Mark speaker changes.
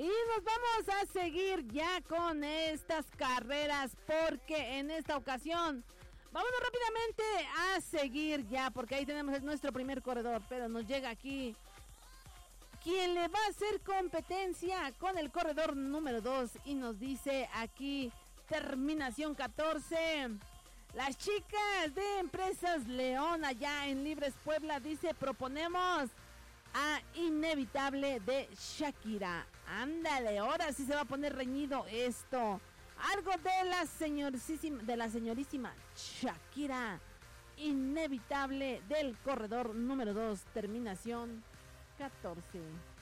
Speaker 1: nos vamos a seguir ya con estas carreras, porque en esta ocasión vámonos rápidamente a seguir ya, porque ahí tenemos nuestro primer corredor, pero nos llega aquí quien le va a hacer competencia con el corredor número 2 y nos dice aquí, terminación 14. Las chicas de Empresas León allá en Libres Puebla dice, proponemos a Inevitable de Shakira. Ándale, ahora sí se va a poner reñido esto. Algo de la señorísima Shakira. Inevitable del corredor número 2, terminación 14.